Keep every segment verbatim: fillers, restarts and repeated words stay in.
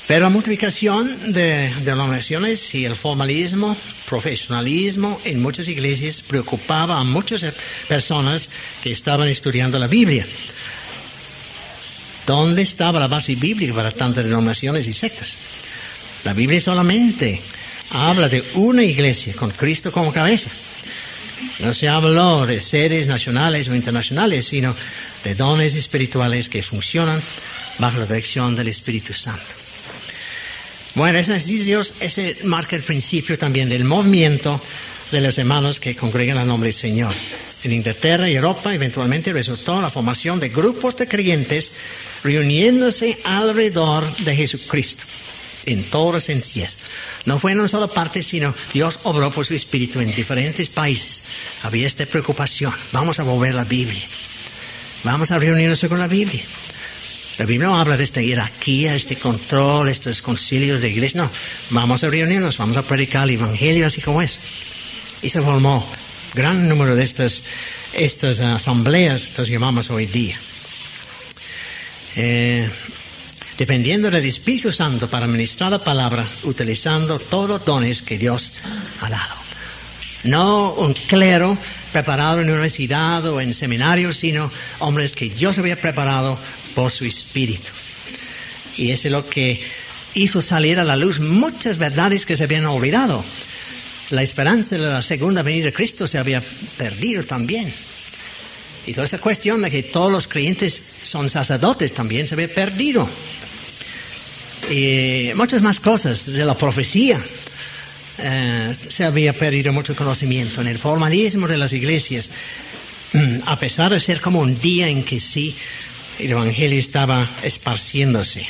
Pero la multiplicación de denominaciones y el formalismo, profesionalismo en muchas iglesias preocupaba a muchas personas que estaban estudiando la Biblia. ¿Dónde estaba la base bíblica para tantas denominaciones y sectas? La Biblia solamente habla de una iglesia con Cristo como cabeza. No se habló de sedes nacionales o internacionales, sino de dones espirituales que funcionan bajo la dirección del Espíritu Santo. Bueno, esos ejercicios, ese marca el principio también del movimiento de los hermanos que congregan al nombre del Señor. En Inglaterra y Europa eventualmente resultó la formación de grupos de creyentes reuniéndose alrededor de Jesucristo en toda sencillez. No fue en una sola parte, sino Dios obró por su Espíritu en diferentes países. Había esta preocupación. Vamos a volver la Biblia. Vamos a reunirnos con la Biblia. La Biblia no habla de esta jerarquía, este control, estos concilios de iglesia. No, vamos a reunirnos, vamos a predicar el Evangelio así como es. Y se formó gran número de estas, estas asambleas que llamamos hoy día. Eh, dependiendo del Espíritu Santo para ministrar la palabra, utilizando todos los dones que Dios ha dado. No un clero preparado en universidad o en seminarios, sino hombres que Dios había preparado por su Espíritu. Y eso es lo que hizo salir a la luz muchas verdades que se habían olvidado. La esperanza de la segunda venida de Cristo se había perdido también. Y toda esa cuestión de que todos los creyentes son sacerdotes también se había perdido. Y muchas más cosas de la profecía. Eh, se había perdido mucho conocimiento en el formalismo de las iglesias, a pesar de ser como un día en que sí el Evangelio estaba esparciéndose.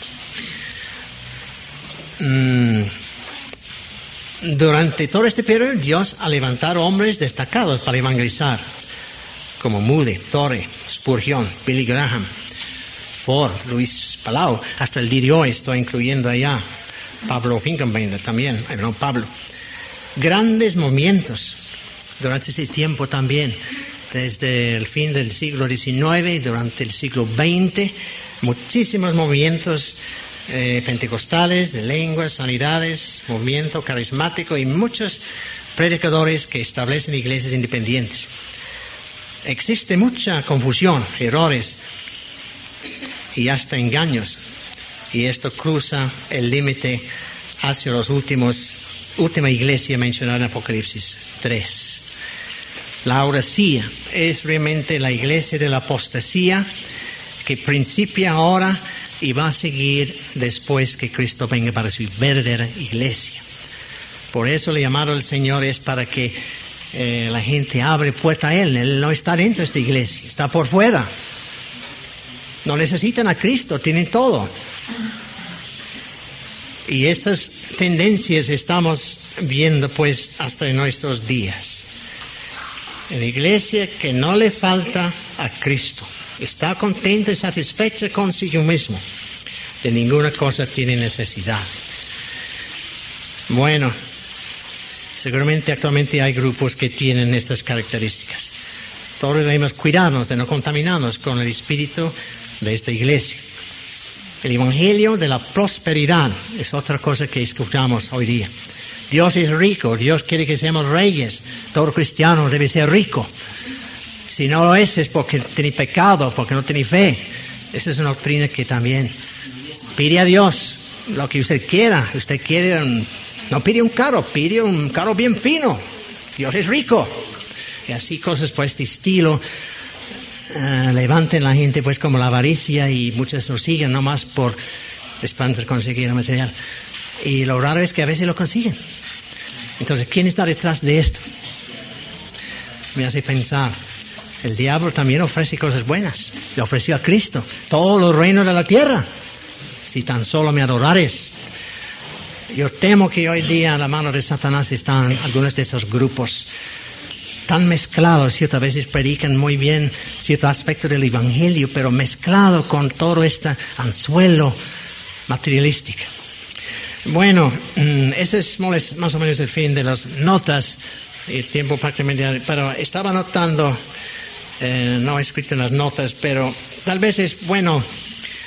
Mm. Durante todo este periodo, Dios ha levantado hombres destacados para evangelizar, como Moody, Torrey, Spurgeon, Billy Graham, Ford, Luis Palau, hasta el día de hoy estoy incluyendo allá Pablo Finkenbeiner también, no, Pablo. Grandes movimientos durante ese tiempo también, desde el fin del siglo diecinueve, durante el siglo veinte, muchísimos movimientos eh, pentecostales, de lenguas, sanidades, movimiento carismático y muchos predicadores que establecen iglesias independientes. Existe mucha confusión, errores y hasta engaños. Y esto cruza el límite hacia los últimos, última iglesia mencionada en Apocalipsis tres. La oracía es realmente la iglesia de la apostasía que principia ahora y va a seguir después que Cristo venga para su verdadera iglesia. Por eso le llamaron al Señor es para que eh, la gente abre puerta a Él. Él no está dentro de esta iglesia, está por fuera. No necesitan a Cristo, tienen todo. Y estas tendencias estamos viendo pues hasta en nuestros días. En la iglesia que no le falta a Cristo, está contenta y satisfecha consigo mismo, de ninguna cosa tiene necesidad. Bueno, seguramente actualmente hay grupos que tienen estas características. Todos debemos cuidarnos de no contaminarnos con el espíritu de esta iglesia. El evangelio de la prosperidad es otra cosa que escuchamos hoy día. Dios es rico, Dios quiere que seamos reyes. Todo cristiano debe ser rico. Si no lo es, es porque tiene pecado, porque no tiene fe. Esa es una doctrina que también pide a Dios lo que usted quiera. Usted quiere, un, no pide un carro, pide un carro bien fino. Dios es rico. Y así cosas por este estilo. Uh, levanten la gente pues como la avaricia y muchos lo siguen nomás por esperanza de conseguir el material. Y lo raro es que a veces lo consiguen. Entonces, ¿quién está detrás de esto? Me hace pensar, el diablo también ofrece cosas buenas. Le ofreció a Cristo todos los reinos de la tierra, si tan solo me adorares. Yo temo que hoy día a la mano de Satanás están algunos de esos grupos tan mezclados, ¿cierto? A veces predican muy bien cierto aspecto del evangelio, pero mezclado con todo este anzuelo materialístico. Bueno, ese es más o menos el fin de las notas. El tiempo prácticamente, pero estaba notando, eh, no he escrito en las notas, pero tal vez es bueno